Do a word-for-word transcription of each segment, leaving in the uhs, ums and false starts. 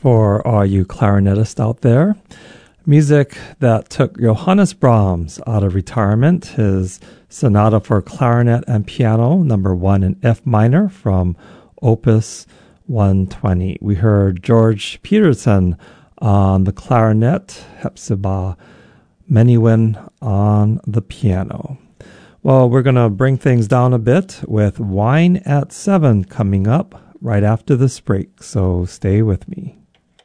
For all you clarinetists out there, music that took Johannes Brahms out of retirement, his Sonata for Clarinet and Piano, number one in F minor from Opus one twenty. We heard George Peterson on the clarinet, Hepzibah Menuhin on the piano. Well, we're going to bring things down a bit with Wine at seven coming up right after this break, so stay with me.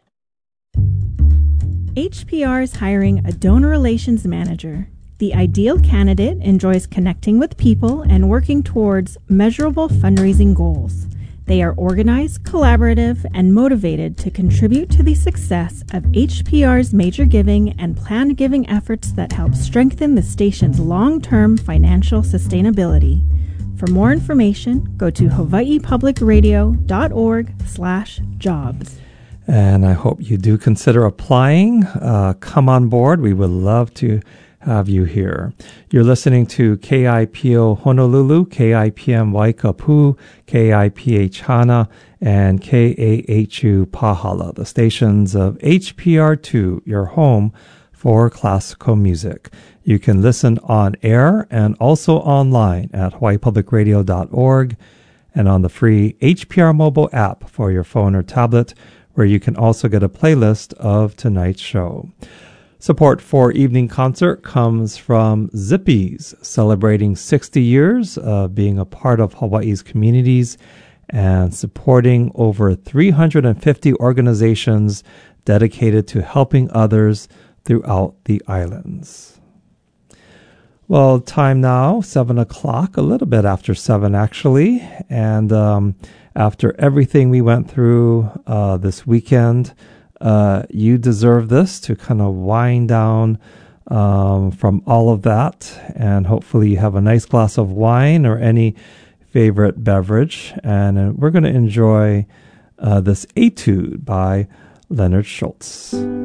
H P R is hiring a donor relations manager. The ideal candidate enjoys connecting with people and working towards measurable fundraising goals. They are organized, collaborative, and motivated to contribute to the success of H P R's major giving and planned giving efforts that help strengthen the station's long-term financial sustainability. For more information, go to hawaii public radio dot org slash jobs. And I hope you do consider applying. Uh, come on board. We would love to have you here. You're listening to K I P O Honolulu, K I P M Waikapu, K I P H Hana, and K A H U Pahala, the stations of H P R two, your home for classical music. You can listen on air and also online at hawaii public radio dot org and on the free H P R mobile app for your phone or tablet, where you can also get a playlist of tonight's show. Support for Evening Concert comes from Zippy's, celebrating sixty years of being a part of Hawaii's communities and supporting over three hundred fifty organizations dedicated to helping others throughout the islands. Well, time now, seven o'clock, a little bit after seven actually, and um, after everything we went through uh, this weekend, uh, you deserve this to kind of wind down um, from all of that, and hopefully you have a nice glass of wine or any favorite beverage, and uh, we're going to enjoy uh, this etude by Leonard Schultz.